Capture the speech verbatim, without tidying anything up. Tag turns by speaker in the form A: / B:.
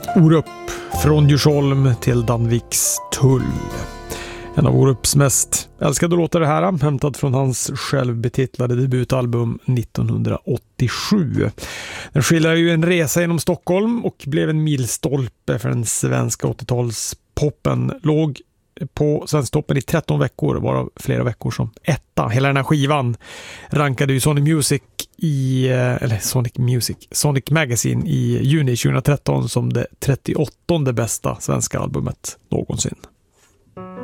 A: Orup, från Djursholm till Danviks tull. En av Orups mest älskade låtar det här, hämtad från hans självbetitlade debutalbum nittonhundraåttiosju. Den skildrar ju en resa genom Stockholm och blev en milstolpe för den svenska åttiotalspoppen. Låg på svensktoppen i tretton veckor, varav flera veckor som etta. Hela den här skivan rankade ju Sonic Music i eller Sonic Music, Sonic Magazine i juni tjugohundratretton som det trettioåttonde bästa svenska albumet någonsin.